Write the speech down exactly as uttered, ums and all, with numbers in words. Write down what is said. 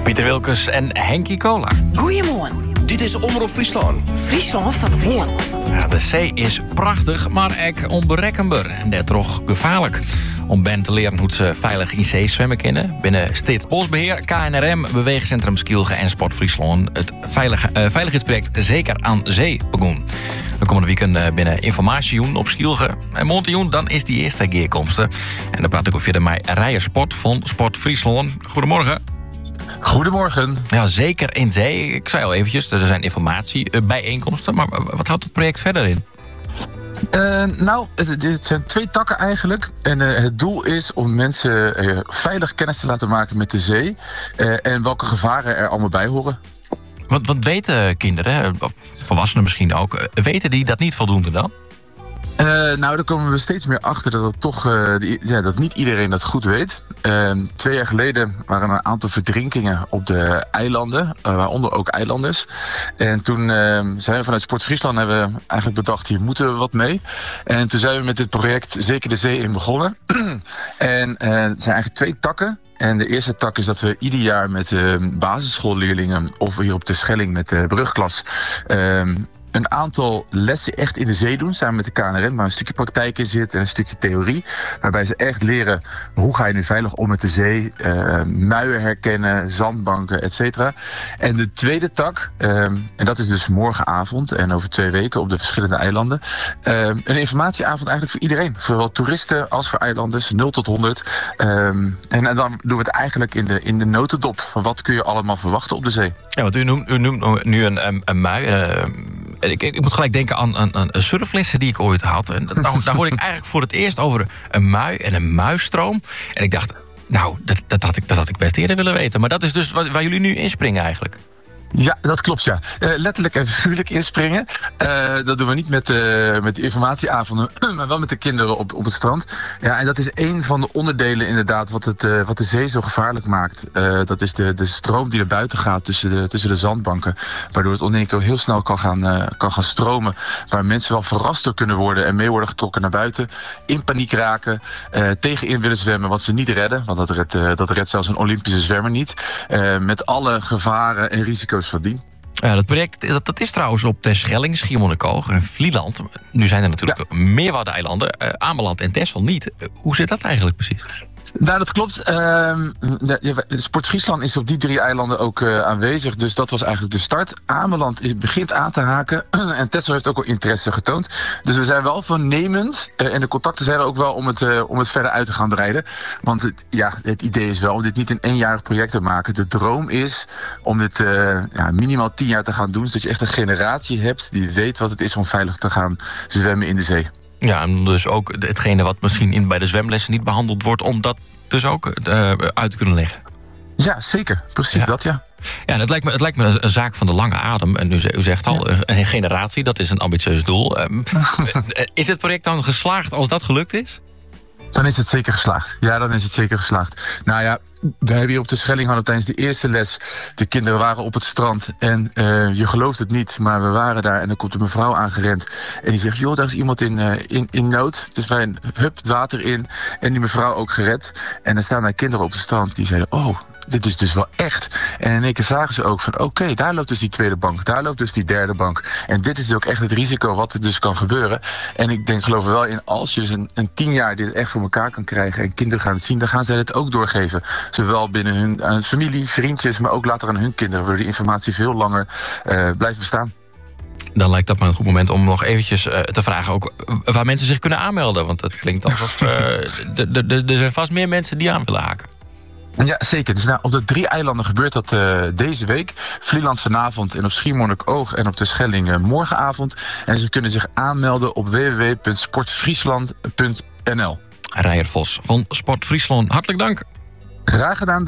Pieter Wilkes en Henkie Kolar. Goedemorgen. Dit is Omroep Friesland. Friesland van Hoorn. Ja, de zee is prachtig, maar ook onberekenbaar. En dat toch gevaarlijk. Om Ben te leren hoe ze veilig in zee zwemmen kunnen. Binnen Staatsbosbeheer, K N R M, Beweegcentrum Skielge en Sport Friesland het veilig, uh, veiligheidsproject Zeker aan Zee begon. De komende weekend uh, binnen informatiejoen op Skielge en Montejoen, dan is die eerste keerkomsten. En dan praat ik over verder met Rijer Sport van Sport Friesland. Goedemorgen. Goedemorgen. Ja, Zeker in Zee. Ik zei al eventjes, er zijn informatiebijeenkomsten. Maar wat houdt het project verder in? Uh, nou, het, het zijn twee takken eigenlijk. En uh, het doel is om mensen uh, veilig kennis te laten maken met de zee. Uh, en welke gevaren er allemaal bij horen. Wat, wat weten kinderen, of volwassenen misschien ook, weten die dat niet voldoende dan? Uh, nou, daar komen we steeds meer achter dat, het toch, uh, die, ja, dat niet iedereen dat goed weet. Uh, twee jaar geleden waren er een aantal verdrinkingen op de eilanden, uh, waaronder ook eilanders. En toen uh, zijn we vanuit Sport Friesland hebben we eigenlijk bedacht, hier moeten we wat mee. En toen zijn we met dit project Zeker de Zee in begonnen. en uh, er zijn eigenlijk twee takken. En de eerste tak is dat we ieder jaar met uh, basisschoolleerlingen of hier op de Schelling met de brugklas Uh, een aantal lessen echt in de zee doen, samen met de K N R M, waar een stukje praktijk in zit en een stukje theorie. Waarbij ze echt leren hoe ga je nu veilig om met de zee, uh, muien herkennen, zandbanken, et cetera. En de tweede tak, um, en dat is dus morgenavond en over twee weken op de verschillende eilanden, um, een informatieavond eigenlijk voor iedereen. Zowel toeristen als voor eilanders, nul tot honderd. Um, en, en dan doen we het eigenlijk in de, in de notendop van wat kun je allemaal verwachten op de zee. Ja, want u noemt, u noemt nu een, een, een mui. Uh, Ik, ik moet gelijk denken aan, aan, aan surflessen die ik ooit had. En daar, daar hoorde ik eigenlijk voor het eerst over een mui en een muisstroom. En ik dacht, nou, dat, dat, had ik, dat had ik best eerder willen weten. Maar dat is dus waar, waar jullie nu inspringen eigenlijk. Ja, dat klopt, ja. Uh, letterlijk en figuurlijk inspringen. Uh, dat doen we niet met, uh, met de informatieavonden, maar wel met de kinderen op, op het strand. Ja, en dat is een van de onderdelen inderdaad wat, het, uh, wat de zee zo gevaarlijk maakt. Uh, dat is de, de stroom die er buiten gaat tussen de, tussen de zandbanken. Waardoor het ondenkelijk heel snel kan gaan, uh, kan gaan stromen. Waar mensen wel verrast door kunnen worden en mee worden getrokken naar buiten. In paniek raken, uh, tegenin willen zwemmen wat ze niet redden. Want dat redt, uh, dat redt zelfs een Olympische zwemmer niet. Uh, met alle gevaren en risico's van dien. Ja, dat project dat, dat is trouwens op Terschelling, Schiermonnikoog en Vlieland. Nu zijn er natuurlijk ja. meerwouden-eilanden, uh, Ameland en Texel niet. Uh, hoe zit dat eigenlijk precies? Nou, dat klopt. Uh, de, Sport Friesland is op die drie eilanden ook uh, aanwezig. Dus dat was eigenlijk de start. Ameland begint aan te haken. En Texel heeft ook al interesse getoond. Dus we zijn wel voornemend. Uh, en de contacten zijn er ook wel om het, uh, om het verder uit te gaan breiden. Want het, ja, het idee is wel om dit niet een eenjarig project te maken. De droom is om dit uh, ja, minimaal tien jaar te gaan doen. Zodat je echt een generatie hebt die weet wat het is om veilig te gaan zwemmen in de zee. Ja, en dus ook hetgene wat misschien in, bij de zwemlessen niet behandeld wordt, om dat dus ook uh, uit te kunnen leggen. Ja, zeker. Precies ja. dat, ja. Ja, en het lijkt me, het lijkt me een zaak van de lange adem. En u, u zegt al, ja. een generatie, dat is een ambitieus doel. Um, is het project dan geslaagd als dat gelukt is? Dan is het zeker geslaagd. Ja, dan is het zeker geslaagd. Nou ja, we hebben hier op de Schelling hadden tijdens de eerste les. De kinderen waren op het strand. En uh, je gelooft het niet, maar we waren daar. En dan komt een mevrouw aangerend. En die zegt, joh, daar is iemand in, uh, in, in nood. Dus wij, hup, het water in. En die mevrouw ook gered. En dan staan daar kinderen op het strand die zeiden, oh, dit is dus wel echt. En in één keer zagen ze ook van, oké, okay, daar loopt dus die tweede bank. Daar loopt dus die derde bank. En dit is dus ook echt het risico wat er dus kan gebeuren. En ik denk, geloof er wel in, als je dus een, een tien jaar dit echt voor elkaar kan krijgen en kinderen gaan het zien, dan gaan zij het ook doorgeven. Zowel binnen hun uh, familie, vriendjes, maar ook later aan hun kinderen, waardoor die informatie veel langer uh, blijft bestaan. Dan lijkt dat me een goed moment om nog eventjes uh, te vragen ook waar mensen zich kunnen aanmelden. Want het klinkt alsof uh, er zijn vast meer mensen die aan willen haken. Ja, zeker. Dus nou, op de drie eilanden gebeurt dat uh, deze week. Vlieland vanavond en op Schiermonnikoog en op de Schelling uh, morgenavond. En ze kunnen zich aanmelden op w w w punt sportfriesland punt n l. Rijer Vos van Sport Friesland, hartelijk dank. Graag gedaan.